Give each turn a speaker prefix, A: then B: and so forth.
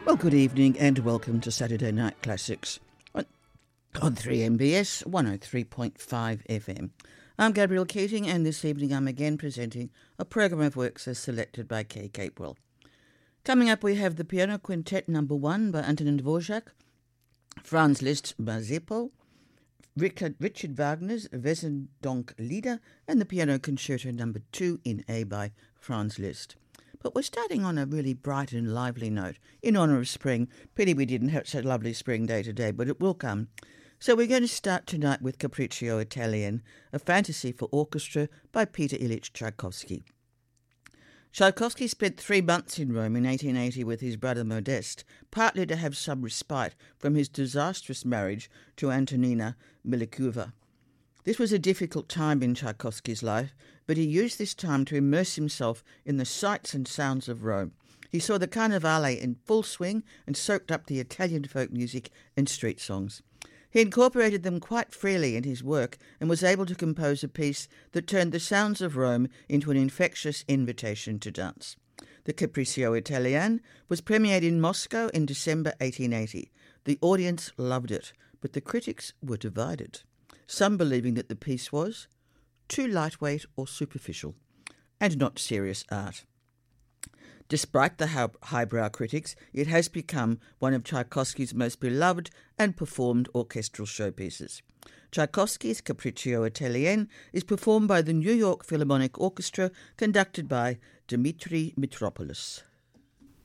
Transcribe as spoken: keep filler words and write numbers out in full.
A: Well, good evening and welcome to Saturday Night Classics on, on three M B S one oh three point five F M. I'm Gabrielle Keating, and this evening I'm again presenting a program of works as selected by Kay Capewell. Coming up, we have the Piano Quintet Number One by Antonin Dvorak, Franz Liszt's Mazeppo, Richard, Richard Wagner's Wesendonck Lieder, and the Piano Concerto Number Two in A by Franz Liszt. But we're starting on a really bright and lively note in honour of spring. Pity we didn't have such a lovely spring day today, but it will come. So we're going to start tonight with Capriccio Italien, a fantasy for orchestra by Peter Ilyich Tchaikovsky. Tchaikovsky spent three months in Rome in eighteen eighty with his brother Modest, partly to have some respite from his disastrous marriage to Antonina Milikova. This was a difficult time in Tchaikovsky's life, but he used this time to immerse himself in the sights and sounds of Rome. He saw the Carnevale in full swing and soaked up the Italian folk music and street songs. He incorporated them quite freely in his work and was able to compose a piece that turned the sounds of Rome into an infectious invitation to dance. The Capriccio Italien was premiered in Moscow in December eighteen eighty. The audience loved it, but the critics were divided, some believing that the piece was too lightweight or superficial, and not serious art. Despite the highbrow critics, it has become one of Tchaikovsky's most beloved and performed orchestral showpieces. Tchaikovsky's Capriccio Italien is performed by the New York Philharmonic Orchestra, conducted by Dmitri Mitropoulos.